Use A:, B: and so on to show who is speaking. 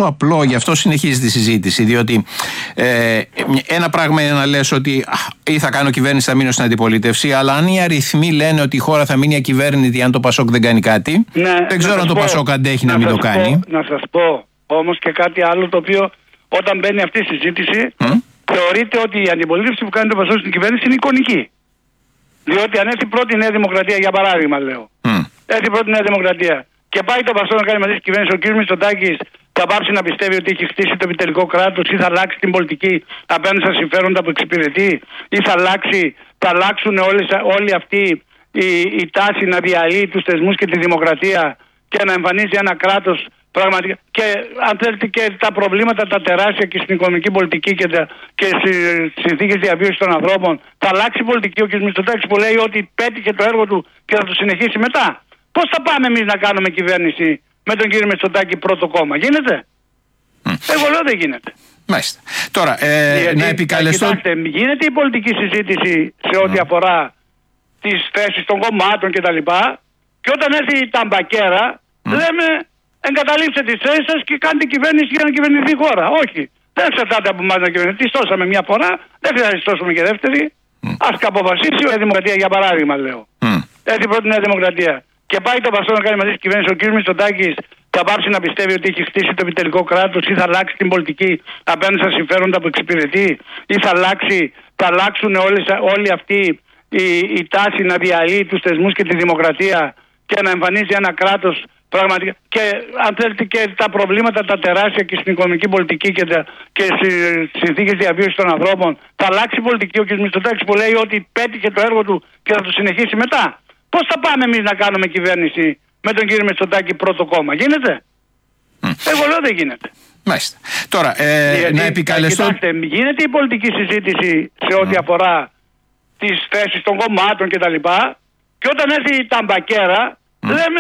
A: τόσο απλό, γι' αυτό συνεχίζει τη συζήτηση. Διότι ένα πράγμα είναι να λες ότι ή θα κάνω κυβέρνηση, θα μείνω στην αντιπολίτευση, αλλά αν οι αριθμοί λένε ότι η χώρα θα μείνει ακυβέρνητη αν το Πασόκ δεν κάνει κάτι, δεν ξέρω αν το Πασόκ αντέχει να μην το κάνει.
B: Να σας πω όμως και κάτι άλλο, το οποίο όταν μπαίνει αυτή η συζήτηση, θεωρείται ότι η αντιπολίτευση που κάνει το Πασόκ στην κυβέρνηση είναι εικονική. Διότι αν έρθει πρώτη Νέα Δημοκρατία, για παράδειγμα λέω, έρθει πρώτη Νέα Δημοκρατία και πάει το Πασόκ να κάνει μαζί τη κυβέρνηση, ο κ. Μητσοτάκης θα πάψει να πιστεύει ότι έχει χτίσει το επιτελικό κράτος ή θα αλλάξει την πολιτική απέναντι στα συμφέροντα που εξυπηρετεί, ή θα αλλάξουν όλοι αυτοί η τάση να διαλύει τους θεσμούς και τη δημοκρατία και να εμφανίζει ένα κράτος πραγματικά. Και αν θέλετε και τα προβλήματα τα τεράστια και στην οικονομική πολιτική και στις συνθήκες διαβίωσης των ανθρώπων, θα αλλάξει η πολιτική ο κ. Μητσοτάκης που λέει ότι πέτυχε το έργο του και θα το συνεχίσει μετά. Πώς θα πάμε εμείς να κάνουμε κυβέρνηση με τον κύριο Μητσοτάκη πρώτο κόμμα? Γίνεται? Εγώ λέω δεν γίνεται.
A: Μάλιστα. Τώρα, να επικαλεστώ...
B: Κοιτάξτε, γίνεται η πολιτική συζήτηση σε ό,τι αφορά τις θέσεις των κομμάτων κτλ. Και όταν έρθει η ταμπακέρα, λέμε εγκαταλείψτε τις θέσεις σας και κάντε κυβέρνηση για να κυβερνηθεί η χώρα. Όχι. Δεν εξαρτάται από εμάς να κυβερνηθεί. Στώσαμε μια φορά, δεν χρειάζεται να στώσουμε και δεύτερη. Ας καποπασίσει η Δημοκρατία, για παράδειγμα λέω. Έρθει πρώτη Νέα Δημοκρατία και πάει το Πασόκ να κάνει μαζί τη κυβέρνηση, ο κ. Μητσοτάκης θα πάψει να πιστεύει ότι έχει χτίσει το επιτελικό κράτος ή θα αλλάξει την πολιτική απέναντι στα συμφέροντα που εξυπηρετεί, ή θα αλλάξουν όλοι αυτοί η τάση να διαλύει τους θεσμούς και τη δημοκρατία και να εμφανίζει ένα κράτος πραγματικά. Και αν θέλετε και τα προβλήματα τα τεράστια και στην οικονομική πολιτική και στις συνθήκες διαβίωσης των ανθρώπων, θα αλλάξει η πολιτική ο κ. Μητσοτάκης που λέει ότι πέτυχε το έργο του και θα το συνεχίσει μετά. Πώς θα πάμε εμείς να κάνουμε κυβέρνηση με τον κύριο Μητσοτάκη πρώτο κόμμα? Γίνεται? Εγώ λέω δεν γίνεται.
A: Μάλιστα. Τώρα, να επικαλεστώ...
B: Κοιτάξτε, γίνεται η πολιτική συζήτηση σε ό,τι αφορά τις θέσεις των κομμάτων κτλ. Και όταν έρθει η ταμπακέρα, λέμε